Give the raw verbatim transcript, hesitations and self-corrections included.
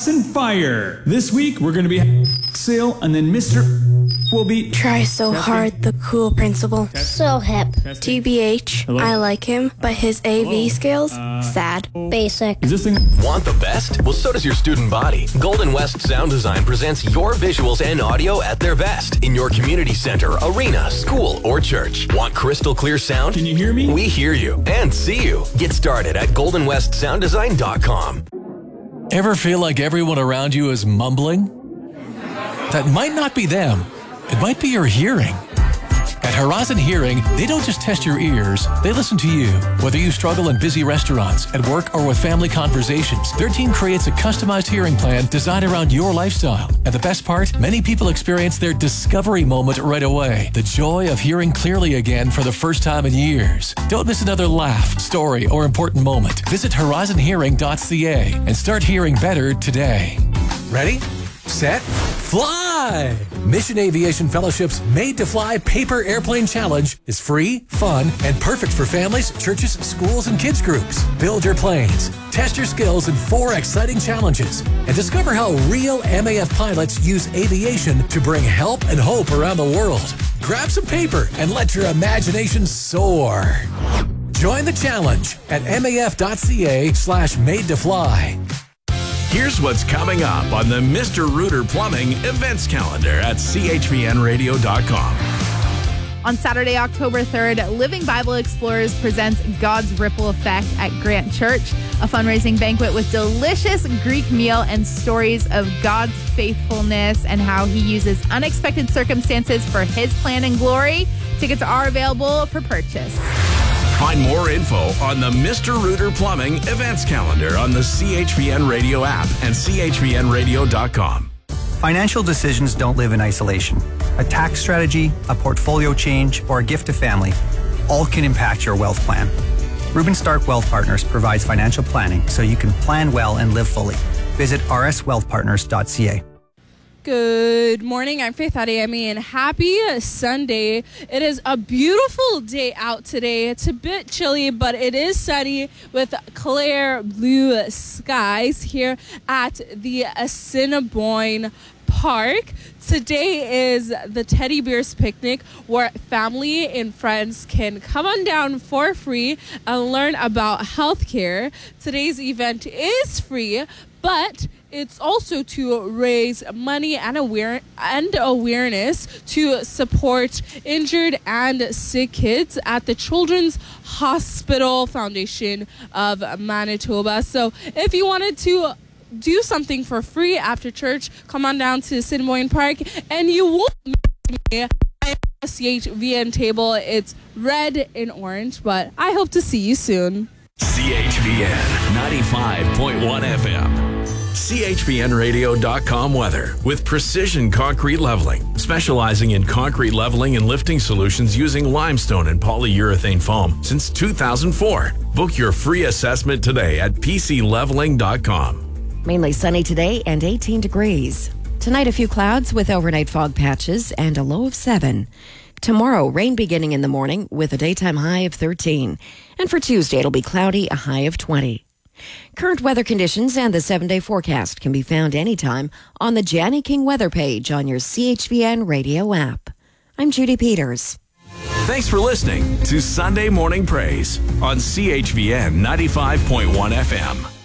and fire. This week, we're going to be having a sale, and then Mister will be... Try so Testing. hard, the cool principal. So hip. T B H, Hello? I like him, but his A V Hello? skills, Uh, sad. Basic. Is this thing... Want the best? Well, so does your student body. Golden West Sound Design presents your visuals and audio at their best in your community center, arena, school, or church. Want crystal clear sound? Can you hear me? We hear you and see you. Get started at golden west sound design dot com. Ever feel like everyone around you is mumbling? That might not be them. It might be your hearing. At Horizon Hearing, they don't just test your ears, they listen to you. Whether you struggle in busy restaurants, at work, or with family conversations, their team creates a customized hearing plan designed around your lifestyle. And the best part, many people experience their discovery moment right away. The joy of hearing clearly again for the first time in years. Don't miss another laugh, story, or important moment. Visit horizon hearing dot c a and start hearing better today. Ready? Set? Fly! Mission Aviation Fellowship's Made to Fly Paper Airplane Challenge is free, fun, and perfect for families, churches, schools, and kids groups. Build your planes, test your skills in four exciting challenges, and discover how real M A F pilots use aviation to bring help and hope around the world. Grab some paper and let your imagination soar. Join the challenge at maf.ca slash made to fly. Here's what's coming up on the Mister Rooter Plumbing events calendar at c h v n radio dot com. On Saturday, October third, Living Bible Explorers presents God's Ripple Effect at Grant Church, a fundraising banquet with delicious Greek meal and stories of God's faithfulness and how he uses unexpected circumstances for his plan and glory. Tickets are available for purchase. Find more info on the Mister Rooter Plumbing events calendar on the C H V N Radio app and c h v n radio dot com. Financial decisions don't live in isolation. A tax strategy, a portfolio change, or a gift to family all can impact your wealth plan. Reuben Stark Wealth Partners provides financial planning so you can plan well and live fully. Visit r s wealth partners dot c a. Good morning. I'm Faith Adeyemi, and happy Sunday. It is a beautiful day out today. It's a bit chilly, but it is sunny with clear blue skies here at the Assiniboine Park. Today is the Teddy Bears Picnic, where family and friends can come on down for free and learn about healthcare. Today's event is free, but it's also to raise money and aware and awareness to support injured and sick kids at the Children's Hospital Foundation of Manitoba. So if you wanted to do something for free after church, come on down to Assiniboine Park, and you won't miss me. I am at the C H V N table. It's red and orange, but I hope to see you soon. C H V N ninety-five point one F M. c h v n radio dot com weather with Precision Concrete Leveling, specializing in concrete leveling and lifting solutions using limestone and polyurethane foam since two thousand four. Book your free assessment today at p c leveling dot com. Mainly sunny today and eighteen degrees. Tonight, a few clouds with overnight fog patches and a low of seven. Tomorrow, rain beginning in the morning with a daytime high of thirteen. And for Tuesday, it'll be cloudy, a high of twenty. Current weather conditions and the seven-day forecast can be found anytime on the Janny King weather page on your C H V N radio app. I'm Judy Peters. Thanks for listening to Sunday Morning Praise on C H V N ninety-five point one F M.